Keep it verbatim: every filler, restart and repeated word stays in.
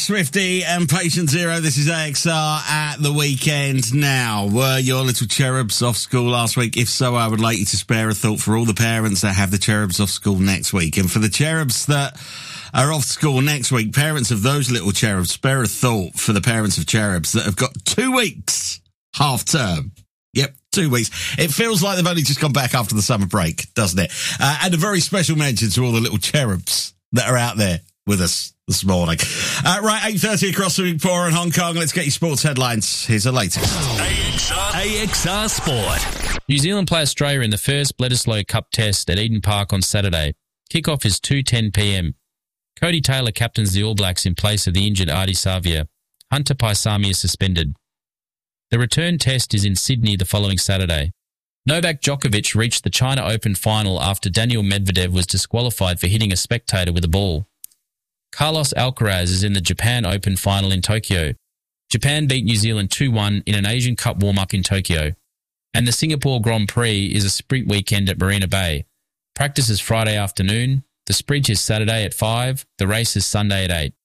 Swifty and Patient Zero. This is A X R at the weekend now. Were your little cherubs off school last week? If so, I would like you to spare a thought for all the parents that have the cherubs off school next week. And for the cherubs that are off school next week, parents of those little cherubs, spare a thought for the parents of cherubs that have got two weeks half term. Yep, two weeks. It feels like they've only just gone back after the summer break, doesn't it? Uh, and a very special mention to all the little cherubs that are out there with us this morning. Uh, right, eight thirty across Singapore and Hong Kong. Let's get your sports headlines. Here's the latest. A X R, A X R Sport. New Zealand play Australia in the first Bledisloe Cup test at Eden Park on Saturday. Kick-off is two ten p.m. Cody Taylor captains the All Blacks in place of the injured Ardie Savia. Hunter Paisami is suspended. The return test is in Sydney the following Saturday. Novak Djokovic reached the China Open final after Daniel Medvedev was disqualified for hitting a spectator with a ball. Carlos Alcaraz is in the Japan Open final in Tokyo. Japan beat New Zealand two one in an Asian Cup warm-up in Tokyo. And the Singapore Grand Prix is a sprint weekend at Marina Bay. Practice is Friday afternoon, the sprint is Saturday at five, the race is Sunday at eight.